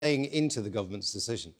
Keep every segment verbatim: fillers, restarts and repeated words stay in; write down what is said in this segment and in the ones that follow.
playing into the government's decision?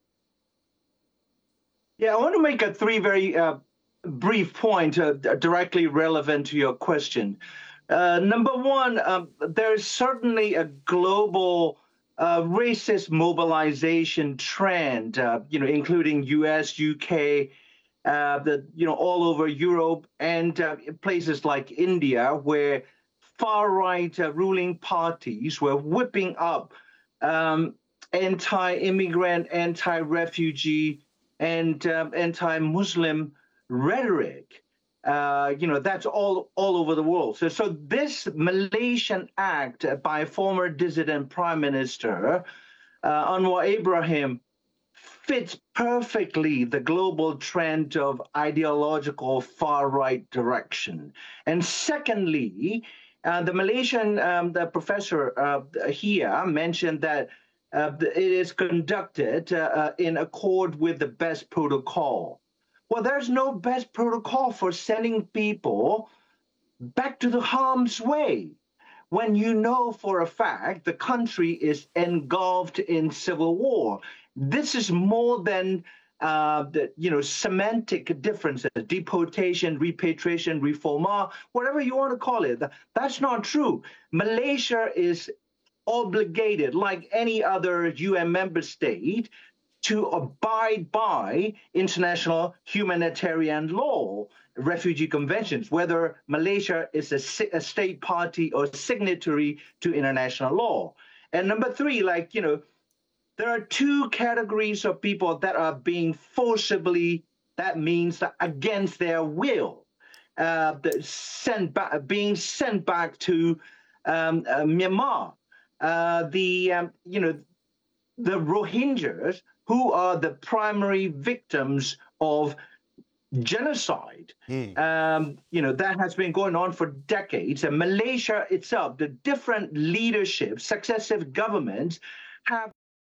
Yeah, I want to make a three very uh, brief point uh, directly relevant to your question. Uh, number one, um, there's certainly a global uh, racist mobilization trend, uh, you know, including U S, U K, uh, the you know all over Europe and uh, places like India, where far-right uh, ruling parties were whipping up um, anti-immigrant, anti-refugee, and uh, anti-Muslim rhetoric. Uh, you know, that's all all over the world. So, so this Malaysian act by former dissident Prime Minister uh, Anwar Ibrahim fits perfectly the global trend of ideological far-right direction. And secondly, uh, the Malaysian um, the professor uh, here mentioned that uh, it is conducted uh, uh, in accord with the best protocol. Well, there's no best protocol for sending people back to the harm's way when you know for a fact the country is engulfed in civil war. This is more than uh, the, you know, semantic differences, deportation, repatriation, reforma, whatever you want to call it. That's not true. Malaysia is obligated, like any other U N member state, to abide by international humanitarian law, refugee conventions, whether Malaysia is a, a state party or signatory to international law. And number three, like, you know, there are two categories of people that are being forcibly, that means that against their will, uh, sent back, being sent back to um, uh, Myanmar. Uh, the, um, you know, the Rohingyas, who are the primary victims of genocide. Mm. Um, you know, that has been going on for decades. And Malaysia itself, the different leadership, successive governments have.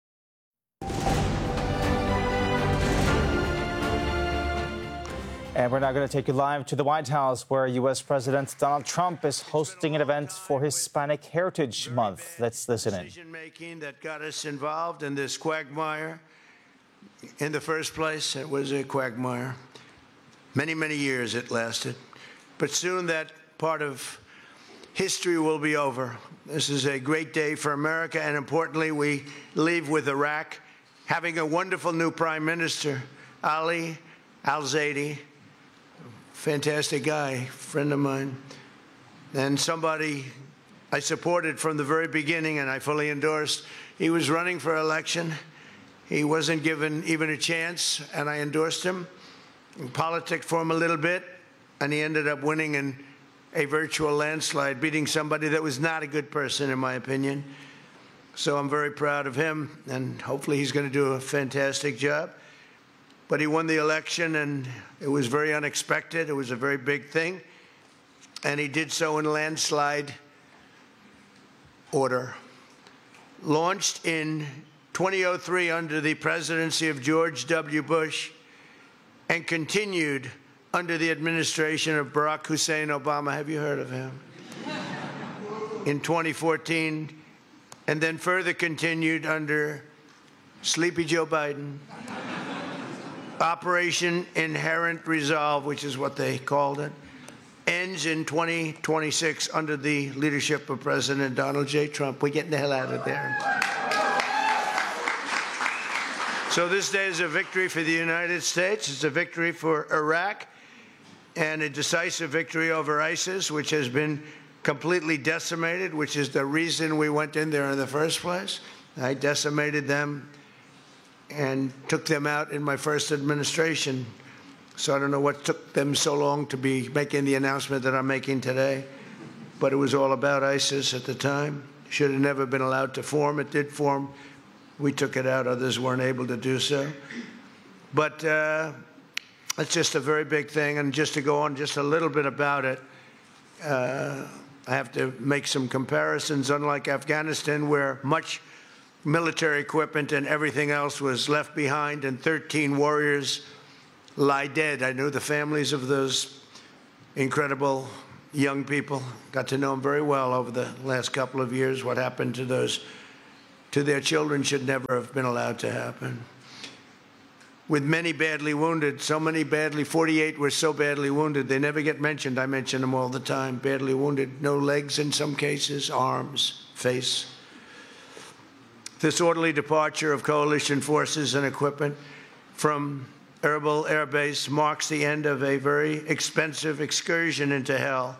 And we're now going to take you live to the White House, where U S President Donald Trump is hosting an event for Hispanic Heritage Month. Let's listen in. Decision-making that got us involved in this quagmire. In the first place, it was a quagmire. Many, many years it lasted. But soon that part of history will be over. This is a great day for America, and importantly, we leave with Iraq having a wonderful new Prime Minister, Ali Al-Zaidi. Fantastic guy, friend of mine, and somebody I supported from the very beginning, and I fully endorsed. He was running for election. He wasn't given even a chance, and I endorsed him. Politics for him a little bit, and he ended up winning in a virtual landslide, beating somebody that was not a good person, in my opinion. So I'm very proud of him, and hopefully he's going to do a fantastic job. But he won the election, and it was very unexpected. It was a very big thing, and he did so in landslide order. Launched in two thousand three under the presidency of George W. Bush, and continued under the administration of Barack Hussein Obama. Have you heard of him? In twenty fourteen, and then further continued under Sleepy Joe Biden. Operation Inherent Resolve, which is what they called it, ends in twenty twenty-six under the leadership of President Donald J. Trump. We're getting the hell out of there. So this day is a victory for the United States. It's a victory for Iraq, and a decisive victory over ISIS, which has been completely decimated, which is the reason we went in there in the first place. I decimated them and took them out in my first administration. So I don't know what took them so long to be making the announcement that I'm making today, but it was all about ISIS at the time. Should have never been allowed to form. It did form. We took it out. Others weren't able to do so. But uh, it's just a very big thing. And just to go on just a little bit about it, uh, I have to make some comparisons. Unlike Afghanistan, where much military equipment and everything else was left behind, and thirteen warriors lie dead. I knew the families of those incredible young people. Got to know them very well over the last couple of years, what happened to those to their children should never have been allowed to happen. With many badly wounded, so many badly, forty-eight were so badly wounded, they never get mentioned. I mention them all the time, badly wounded, no legs in some cases, arms, face. This orderly departure of coalition forces and equipment from Erbil Air Base marks the end of a very expensive excursion into hell.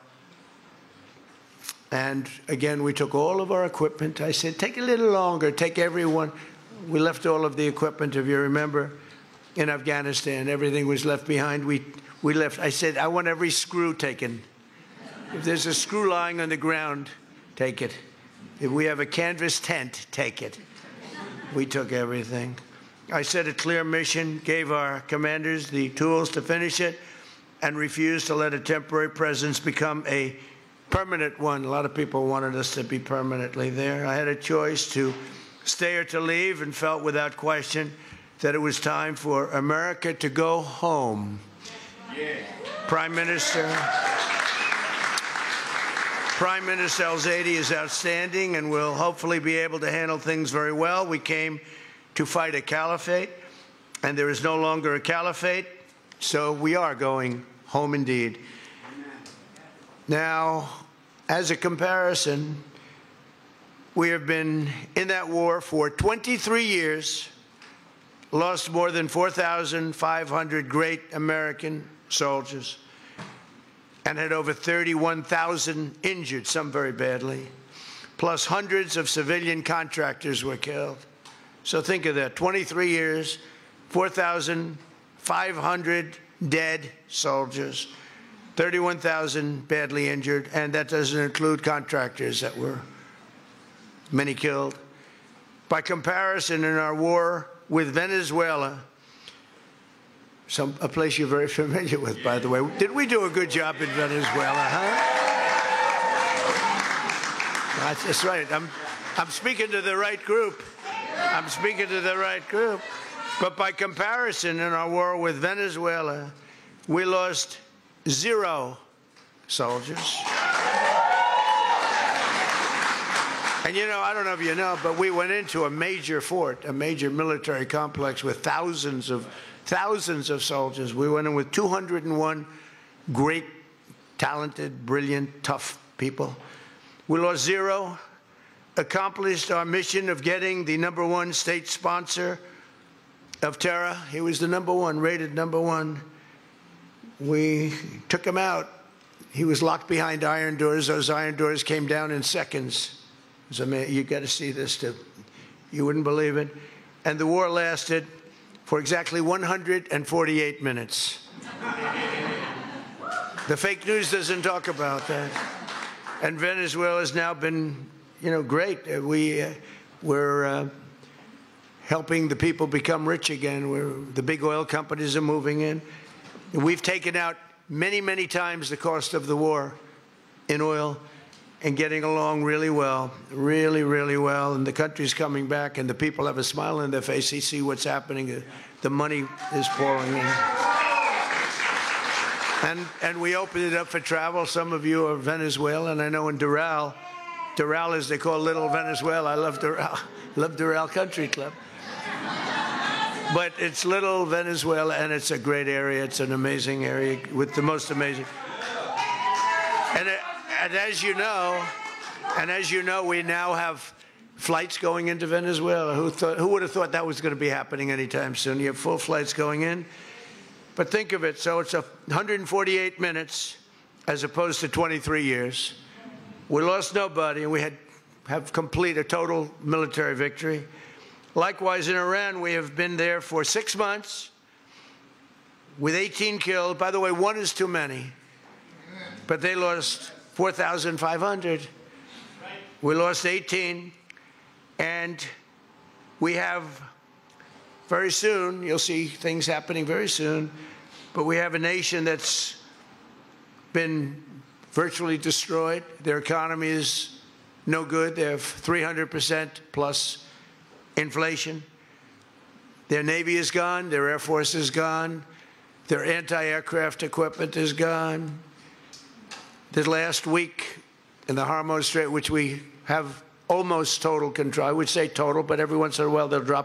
And again, we took all of our equipment. I said, take a little longer, take everyone. We left all of the equipment, if you remember, in Afghanistan. Everything was left behind. We, we left. I said, I want every screw taken. If there's a screw lying on the ground, take it. If we have a canvas tent, take it. We took everything. I set a clear mission, gave our commanders the tools to finish it, and refused to let a temporary presence become a permanent one. A lot of people wanted us to be permanently there. I had a choice to stay or to leave, and felt without question that it was time for America to go home. Yeah. Prime Minister Prime Minister al-Zaidi is outstanding and will hopefully be able to handle things very well. We came to fight a caliphate, and there is no longer a caliphate, so we are going home indeed. Now, as a comparison, we have been in that war for twenty-three years, lost more than four thousand five hundred great American soldiers, and had over thirty-one thousand injured, some very badly, plus hundreds of civilian contractors were killed. So think of that, twenty-three years, four thousand five hundred dead soldiers, thirty-one thousand badly injured, and that doesn't include contractors that were many killed. By comparison, in our war with Venezuela, some, a place you're very familiar with, by the way. Did we do a good job in Venezuela, huh? That's, that's right. I'm, I'm speaking to the right group. I'm speaking to the right group. But by comparison, in our war with Venezuela, we lost zero soldiers. And, you know, I don't know if you know, but we went into a major fort, a major military complex with thousands of thousands of soldiers. We went in with two hundred and one great, talented, brilliant, tough people. We lost zero, accomplished our mission of getting the number one state sponsor of terror. He was the number one, rated number one. We took him out. He was locked behind iron doors. Those iron doors came down in seconds. So, man, you got to see this too. You wouldn't believe it. And the war lasted for exactly one hundred forty-eight minutes. The fake news doesn't talk about that. And Venezuela has now been, you know, great. We, uh, we're uh, helping the people become rich again. We're, the big oil companies are moving in. We've taken out many, many times the cost of the war in oil, and getting along really well, really, really well. And the country's coming back, and the people have a smile on their face. They see what's happening. The money is pouring in. And, and we opened it up for travel. Some of you are Venezuelan. I know in Doral, Doral is they call Little Venezuela. I love Doral. Love Doral Country Club. But it's Little Venezuela, and it's a great area. It's an amazing area with the most amazing. And it, And as you know, and as you know, we now have flights going into Venezuela. Who thought? Who would have thought that was going to be happening anytime soon? You have full flights going in. But think of it. So it's a one hundred forty-eight minutes, as opposed to twenty-three years. We lost nobody, and we had have complete a total military victory. Likewise, in Iran, we have been there for six months, with eighteen killed. By the way, one is too many, but they lost four thousand five hundred. We lost eighteen, and we have very soon, you'll see things happening very soon, but we have a nation that's been virtually destroyed. Their economy is no good. They have three hundred percent plus inflation. Their Navy is gone. Their Air Force is gone. Their anti-aircraft equipment is gone. This last week in the Hormuz Strait, which we have almost total control. I would say total, but every once in a while they'll drop